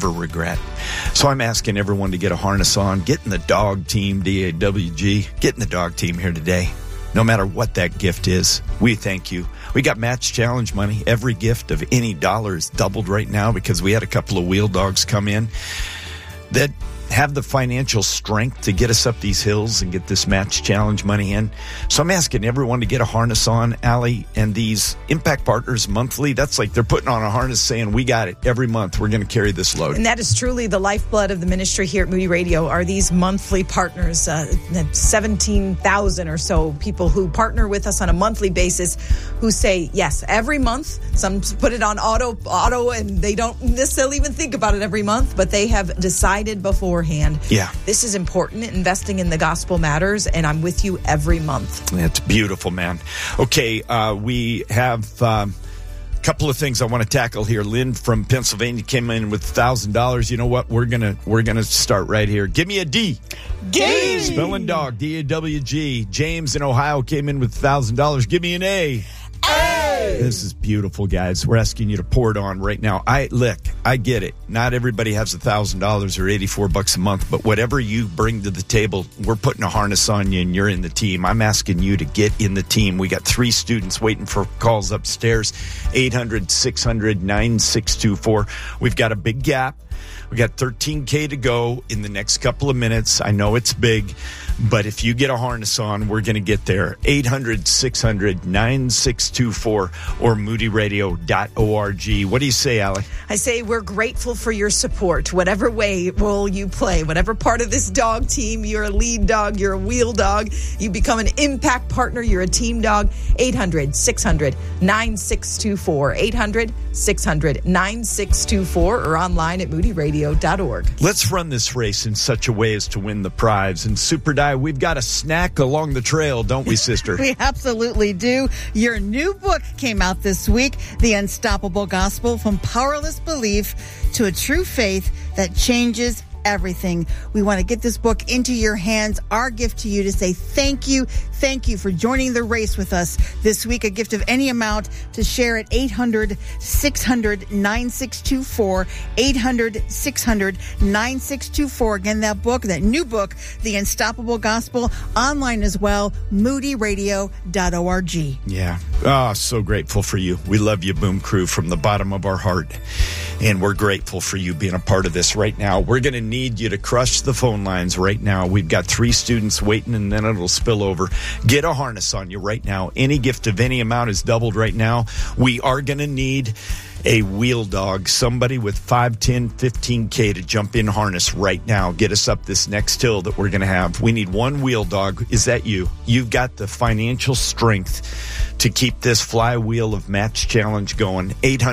never regret. So I'm asking everyone to get a harness on, get in the dog team, DAWG, get in the dog team here today. No matter what that gift is, we thank you. We got Match Challenge money. Every gift of any dollar is doubled right now because we had a couple of wheel dogs come in that have the financial strength to get us up these hills and get this Match Challenge money in. So I'm asking everyone to get a harness on, Allie, and these Impact Partners monthly, that's like they're putting on a harness saying, we got it every month. We're going to carry this load. And that is truly the lifeblood of the ministry here at Moody Radio are these monthly partners, 17,000 or so people who partner with us on a monthly basis who say, yes, every month. Some put it on auto, and they don't necessarily even think about it every month, but they have decided beforehand. Yeah. This is important. Investing in the gospel matters, and I'm with you every month. That's beautiful, man. Okay, we have a couple of things I want to tackle here. Lynn from Pennsylvania came in with $1,000. You know what? We're gonna start right here. Give me a D. D. Spelling dog. DAWG. James in Ohio came in with $1,000. Give me an A. This is beautiful, guys. We're asking you to pour it on right now. I get it. Not everybody has $1,000 or $84 a month, but whatever you bring to the table, we're putting a harness on you and you're in the team. I'm asking you to get in the team. We got 3 students waiting for calls upstairs. 800-600-9624. We've got a big gap. We got $13K to go in the next couple of minutes. I know it's big, but if you get a harness on, we're going to get there. 800-600-9624 or moodyradio.org. What do you say, Allie? I say we're grateful for your support. Whatever role you play, whatever part of this dog team, you're a lead dog, you're a wheel dog, you become an impact partner, you're a team dog. 800-600-9624. 800-600-9624 or online at moodyradio.org. Let's run this race in such a way as to win the prize. And Super Die, we've got a snack along the trail, don't we, sister? We absolutely do. Your new book came out this week, The Unstoppable Gospel, From Powerless Belief to a True Faith That Changes Everything. We want to get this book into your hands. Our gift to you to say thank you. Thank you for joining the race with us this week. A gift of any amount to share at 800-600-9624. 800-600-9624. Again, that book, that new book, The Unstoppable Gospel, online as well, moodyradio.org. Yeah. Oh, so grateful for you. We love you, Boom Crew, from the bottom of our heart. And we're grateful for you being a part of this right now. We're going to need you to crush the phone lines right now. We've got 3 students waiting, and then it'll spill over. Get a harness on you right now. Any gift of any amount is doubled right now. We are going to need a wheel dog, somebody with 5, 10, 15K to jump in harness right now. Get us up this next hill that we're going to have. We need 1 wheel dog. Is that you? You've got the financial strength to keep this flywheel of Match Challenge going.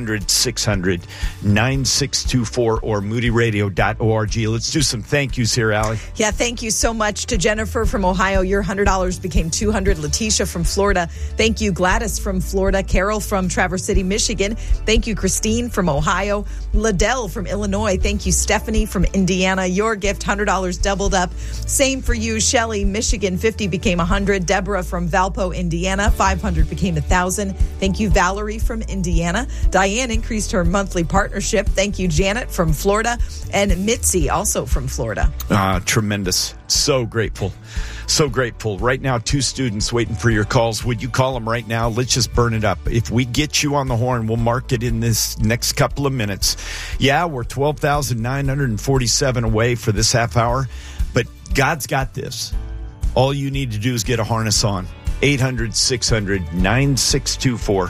800-600-9624 or moodyradio.org. Let's do some thank yous here, Allie. Yeah, thank you so much to Jennifer from Ohio. Your $100 became $200. Letitia from Florida. Thank you, Gladys from Florida. Carol from Traverse City, Michigan. Thank you, Christine from Ohio. Liddell from Illinois. Thank you, Stephanie from Indiana. Your gift, $100 doubled up. Same for you, Shelley, Michigan. 50 became 100. Deborah from Valpo, Indiana. 500 became 1,000. Thank you, Valerie from Indiana. Diane increased her monthly partnership. Thank you, Janet from Florida. And Mitzi, also from Florida. Tremendous. So grateful. So grateful. Right now, 2 students waiting for your calls. Would you call them right now? Let's just burn it up. If we get you on the horn, we'll mark it in this next couple of minutes. Yeah, we're 12,947 away for this half hour, but God's got this. All you need to do is get a harness on. 800-600-9624.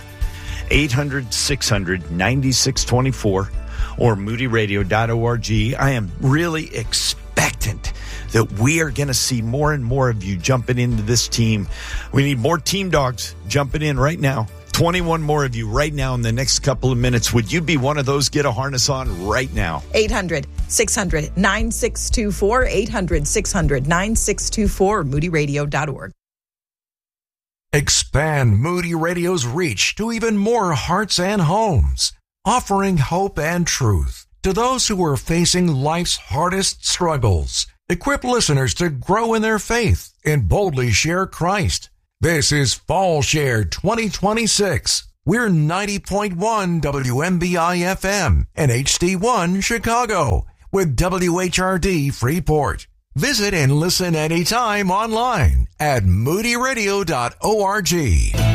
800-600-9624 or moodyradio.org. I am really expectant that we are going to see more and more of you jumping into this team. We need more team dogs jumping in right now. 21 more of you right now in the next couple of minutes. Would you be one of those? Get a harness on right now. 800-600-9624. 800-600-9624. moodyradio.org. Expand Moody Radio's reach to even more hearts and homes, offering hope and truth to those who are facing life's hardest struggles. Equip listeners to grow in their faith and boldly share Christ. This is Fall Share 2026. We're 90.1 WMBI FM and HD1 Chicago with WHRD Freeport. Visit and listen anytime online at moodyradio.org.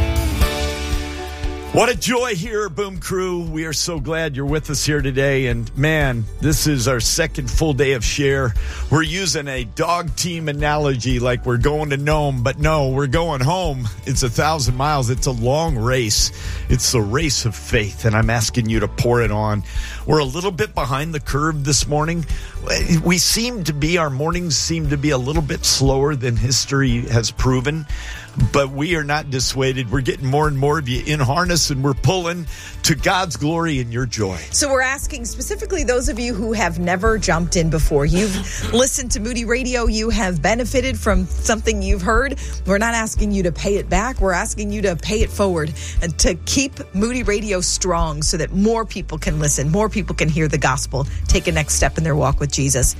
What a joy here, Boom Crew. We are so glad you're with us here today. And man, this is our second full day of share. We're using a dog team analogy like we're going to Nome, but no, we're going home. It's 1,000 miles. It's a long race. It's the race of faith, and I'm asking you to pour it on. We're a little bit behind the curve this morning. Our mornings seem to be a little bit slower than history has proven. But we are not dissuaded. We're getting more and more of you in harness, and we're pulling to God's glory and your joy. So we're asking specifically those of you who have never jumped in before. You've listened to Moody Radio. You have benefited from something you've heard. We're not asking you to pay it back. We're asking you to pay it forward and to keep Moody Radio strong so that more people can listen, more people can hear the gospel, take a next step in their walk with Jesus.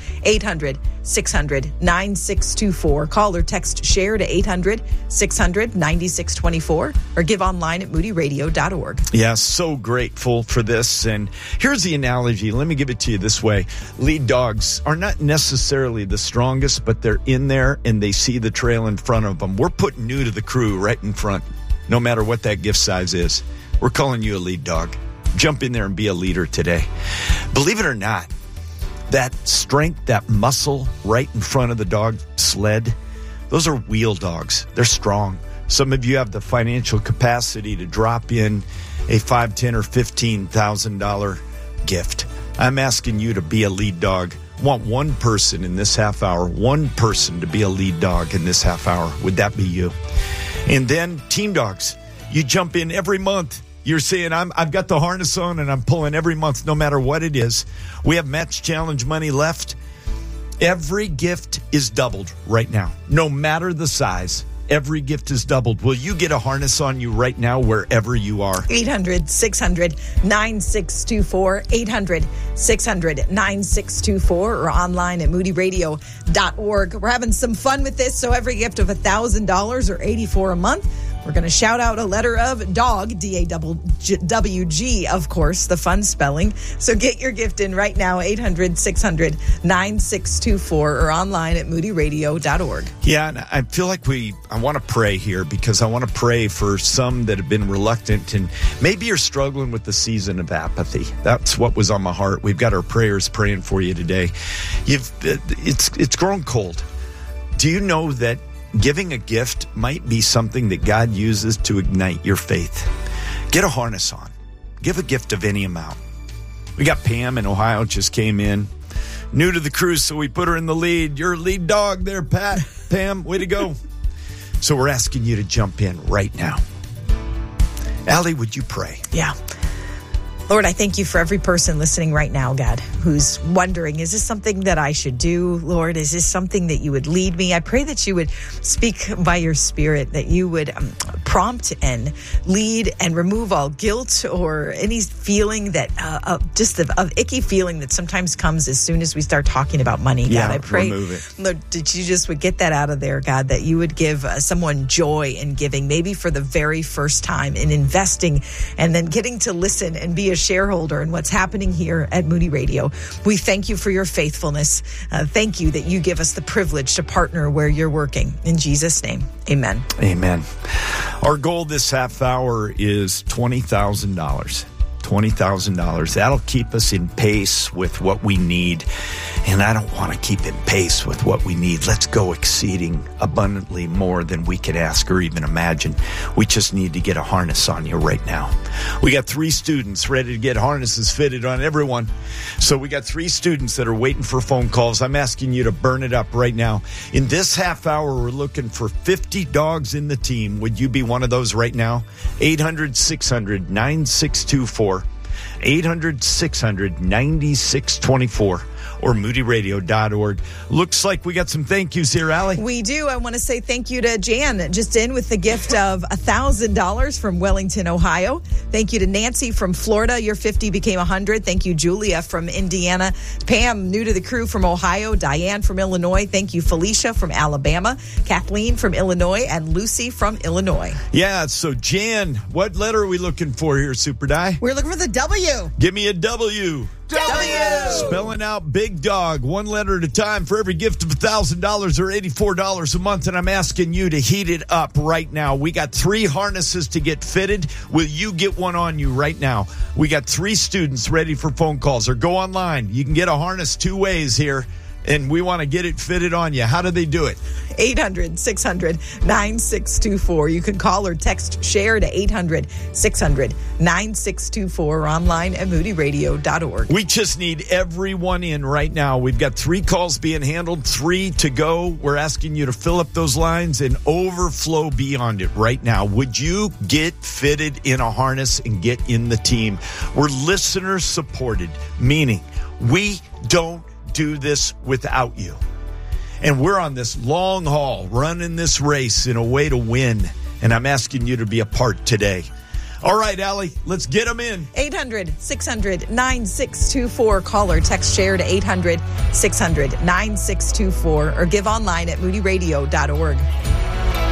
800-600-9624. Call or text SHARE to 800-600-9624 or give online at moodyradio.org. Yeah, so grateful for this. And here's the analogy. Let me give it to you this way. Lead dogs are not necessarily the strongest, but they're in there and they see the trail in front of them. We're putting you to the crew right in front, no matter what that gift size is. We're calling you a lead dog. Jump in there and be a leader today. Believe it or not, that strength, that muscle right in front of the dog sled, those are wheel dogs. They're strong. Some of you have the financial capacity to drop in a $5,000, $10,000, or $15,000 gift. I'm asking you to be a lead dog. I want one person in this half hour, one person to be a lead dog in this half hour. Would that be you? And then team dogs. You jump in every month. You're saying, I've got the harness on and I'm pulling every month, no matter what it is. We have match challenge money left. Every gift is doubled right now, no matter the size. Every gift is doubled. Will you get a harness on you right now wherever you are? 800-600-9624, 800-600-9624, or online at moodyradio.org. We're having some fun with this. So every gift of $1,000 or $84 a month, we're going to shout out a letter of dog, D-A-W-G, of course, the fun spelling. So get your gift in right now, 800-600-9624, or online at moodyradio.org. Yeah, and I feel like I want to pray here because I want to pray for some that have been reluctant, and maybe you're struggling with the season of apathy. That's what was on my heart. We've got our prayers praying for you today. It's grown cold. Do you know that giving a gift might be something that God uses to ignite your faith? Get a harness on. Give a gift of any amount. We got Pam in Ohio, just came in. New to the cruise, so we put her in the lead. You're a lead dog there, Pat. Pam, way to go. So we're asking you to jump in right now. Allie, would you pray? Yeah. Lord, I thank you for every person listening right now, God, who's wondering, is this something that I should do? Lord, is this something that you would lead me? I pray that you would speak by your Spirit, that you would prompt and lead and remove all guilt or any feeling that just of icky feeling that sometimes comes as soon as we start talking about money. God, I pray, Lord, that you just would get that out of there, God, that you would give someone joy in giving, maybe for the very first time in investing and then getting to listen and be a shareholder in what's happening here at Moody Radio. We thank you for your faithfulness. Thank you that you give us the privilege to partner where you're working. In Jesus' name, amen. Amen. Our goal this half hour is $20,000. $20,000. That'll keep us in pace with what we need. And I don't want to keep in pace with what we need. Let's go exceeding abundantly more than we could ask or even imagine. We just need to get a harness on you right now. We got 3 students ready to get harnesses fitted on everyone. So we got 3 students that are waiting for phone calls. I'm asking you to burn it up right now. In this half hour, we're looking for 50 dogs in the team. Would you be one of those right now? 800-600-9624. 800-600-9624 or moodyradio.org. Looks like we got some thank yous here, Allie. We do. I want to say thank you to Jan, just in with the gift of $1,000 from Wellington, Ohio. Thank you to Nancy from Florida. Your 50 became 100. Thank you, Julia from Indiana. Pam, new to the crew from Ohio. Diane from Illinois. Thank you, Felicia from Alabama. Kathleen from Illinois. And Lucy from Illinois. Yeah, so Jan, what letter are we looking for here, Super Die? We're looking for the W. Give me a W. W. Spelling out big dog, one letter at a time for every gift of $1,000 or $84 a month. And I'm asking you to heat it up right now. We got 3 harnesses to get fitted. Will you get one on you right now? We got 3 students ready for phone calls, or go online. You can get a harness 2 ways here, and we want to get it fitted on you. How do they do it? 800-600-9624. You can call or text SHARE to 800-600-9624 or online at moodyradio.org. We just need everyone in right now. We've got 3 calls being handled, 3 to go. We're asking you to fill up those lines and overflow beyond it right now. Would you get fitted in a harness and get in the team? We're listener supported, meaning we don't do this without you. And we're on this long haul, running this race in a way to win. And I'm asking you to be a part today. All right, Allie, let's get them in. 800-600-9624. Call or text SHARE to 800-600-9624 or give online at moodyradio.org.